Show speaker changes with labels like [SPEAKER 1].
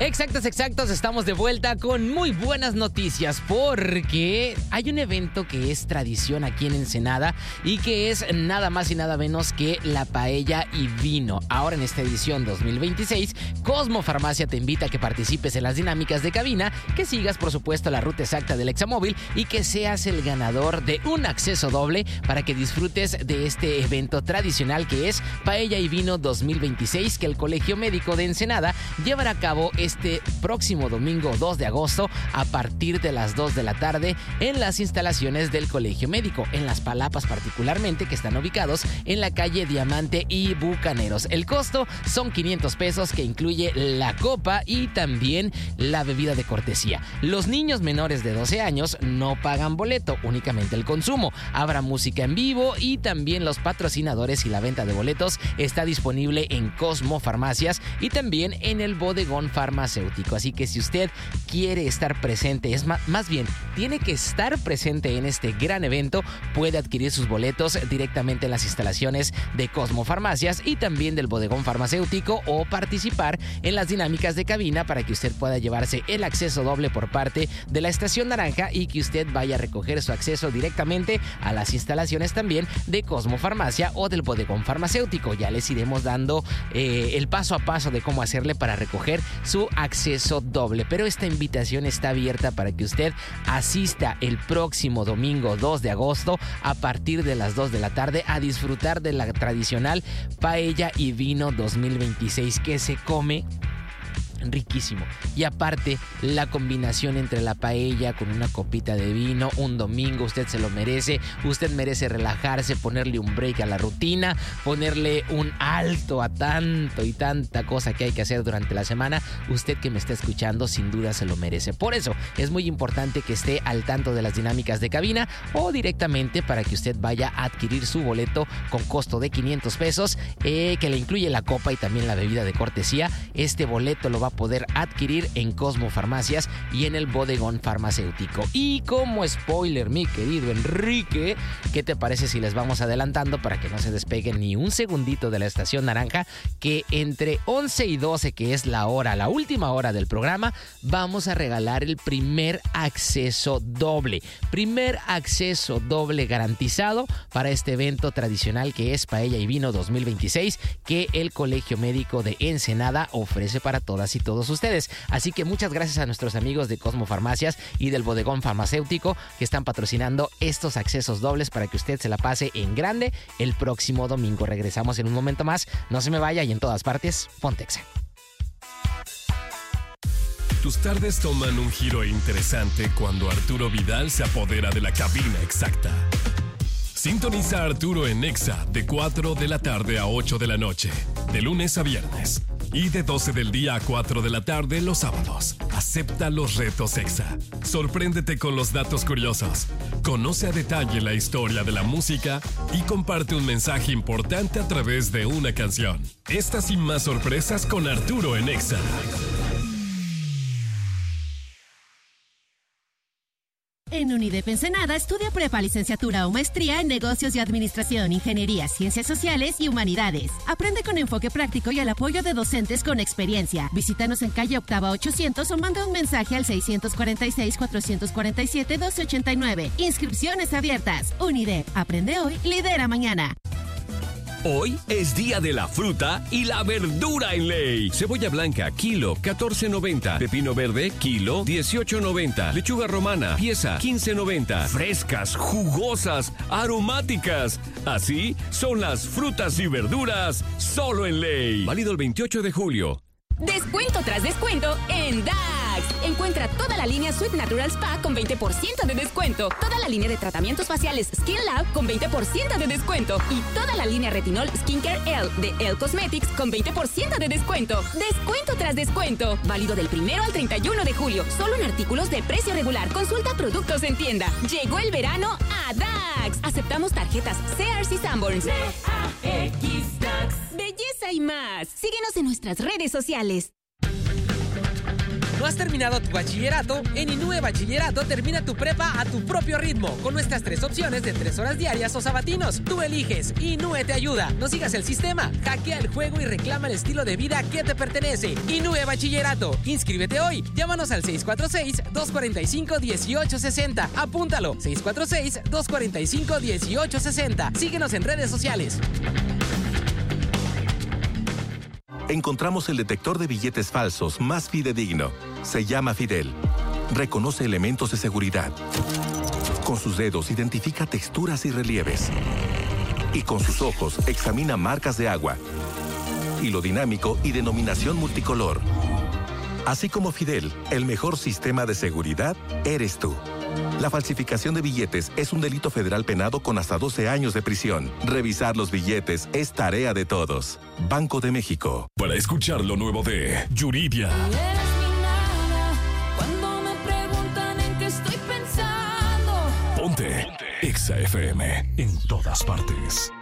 [SPEAKER 1] Exactos, estamos de vuelta con muy buenas noticias porque hay un evento que es tradición aquí en Ensenada y que es nada más y nada menos que la paella y vino. Ahora en esta edición 2026, Cosmo Farmacia te invita a que participes en las dinámicas de cabina, que sigas por supuesto la ruta exacta del Examóvil y que seas el ganador de un acceso doble para que disfrutes de este evento tradicional que es Paella y Vino 2026, que el Colegio Médico de Ensenada llevará a cabo este próximo domingo 2 de agosto a partir de las 2 de la tarde en las instalaciones del Colegio Médico, en Las Palapas particularmente, que están ubicados en la calle Diamante y Bucaneros. El costo son 500 pesos, que incluye la copa y también la bebida de cortesía. Los niños menores de 12 años no pagan boleto, únicamente el consumo. Habrá música en vivo y también los patrocinadores y la venta de boletos está disponible en Cosmo Farmacias y también en el bodegón farmacéutico. Así que si usted quiere estar presente, más bien tiene que estar presente en este gran evento, puede adquirir sus boletos directamente en las instalaciones de Cosmo Farmacias y también del bodegón farmacéutico, o participar en las dinámicas de cabina para que usted pueda llevarse el acceso doble por parte de la Estación Naranja y que usted vaya a recoger su acceso directamente a las instalaciones también de Cosmo Farmacia o del bodegón farmacéutico. Ya les iremos dando el paso a paso de cómo hacerle para recoger su acceso doble, pero esta invitación está abierta para que usted asista el próximo domingo 2 de agosto a partir de las 2 de la tarde a disfrutar de la tradicional Paella y Vino 2026, que se come riquísimo. Y aparte, la combinación entre la paella con una copita de vino un domingo, usted se lo merece. Usted merece relajarse, ponerle un break a la rutina, ponerle un alto a tanto y tanta cosa que hay que hacer durante la semana. Usted que me está escuchando sin duda se lo merece. Por eso es muy importante que esté al tanto de las dinámicas de cabina o directamente para que usted vaya a adquirir su boleto con costo de 500 pesos, que le incluye la copa y también la bebida de cortesía. Este boleto lo va a poder adquirir en Cosmo Farmacias y en el bodegón farmacéutico. Y como spoiler, mi querido Enrique, ¿qué te parece si les vamos adelantando para que no se despeguen ni un segundito de la Estación Naranja, que entre 11 y 12, que es la última hora del programa, vamos a regalar el primer acceso doble garantizado para este evento tradicional que es Paella y Vino 2026, que el Colegio Médico de Ensenada ofrece para todas y todos ustedes. Así que muchas gracias a nuestros amigos de Cosmo Farmacias y del bodegón farmacéutico que están patrocinando estos accesos dobles para que usted se la pase en grande el próximo domingo. Regresamos en un momento más, no se me vaya, y en todas partes, ponte Exa.
[SPEAKER 2] Tus tardes toman un giro interesante cuando Arturo Vidal se apodera de la cabina exacta. Sintoniza a Arturo en Exa de 4 de la tarde a 8 de la noche, de lunes a viernes. Y de 12 del día a 4 de la tarde los sábados. Acepta los retos Exa. Sorpréndete con los datos curiosos. Conoce a detalle la historia de la música y comparte un mensaje importante a través de una canción. Estas y más sorpresas con Arturo en Exa.
[SPEAKER 3] En UNIDEP Ensenada estudia prepa, licenciatura o maestría en negocios y administración, ingeniería, ciencias sociales y humanidades. Aprende con enfoque práctico y el apoyo de docentes con experiencia. Visítanos en calle Octava 800 o manda un mensaje al 646-447-1289. Inscripciones abiertas. UNIDEP. Aprende hoy, lidera mañana.
[SPEAKER 4] Hoy es día de la fruta y la verdura en Ley. Cebolla blanca, kilo, $14.90. Pepino verde, kilo, $18.90. Lechuga romana, pieza, $15.90. Frescas, jugosas, aromáticas. Así son las frutas y verduras solo en Ley. Válido el 28 de julio.
[SPEAKER 5] Descuento tras descuento en DAX. Encuentra toda la línea Sweet Natural Spa con 20% de descuento. Toda la línea de tratamientos faciales Skin Lab con 20% de descuento. Y toda la línea Retinol Skincare L de L Cosmetics con 20% de descuento. Descuento tras descuento. Válido del 1 al 31 de julio. Solo en artículos de precio regular. Consulta productos en tienda. Llegó el verano a DAX. Aceptamos tarjetas Sears y Sanborns. DAX. Belleza y más. Síguenos en nuestras redes sociales.
[SPEAKER 1] ¿No has terminado tu bachillerato? En Inúe Bachillerato termina tu prepa a tu propio ritmo, con nuestras 3 opciones de 3 horas diarias o sabatinos. Tú eliges. Inúe te ayuda. No sigas el sistema. Hackea el juego y reclama el estilo de vida que te pertenece. Inúe Bachillerato. Inscríbete hoy. Llámanos al 646-245-1860. Apúntalo. 646-245-1860. Síguenos en redes sociales.
[SPEAKER 6] Encontramos el detector de billetes falsos más fidedigno. Se llama Fidel. Reconoce elementos de seguridad. Con sus dedos identifica texturas y relieves. Y con sus ojos examina marcas de agua. Hilo dinámico y denominación multicolor. Así como Fidel, el mejor sistema de seguridad eres tú. La falsificación de billetes es un delito federal penado con hasta 12 años de prisión. Revisar los billetes es tarea de todos. Banco de México.
[SPEAKER 2] Para escuchar lo nuevo de Yuridia.
[SPEAKER 7] Eres mi nada, cuando me preguntan en qué estoy pensando.
[SPEAKER 2] Ponte Exa FM en todas partes.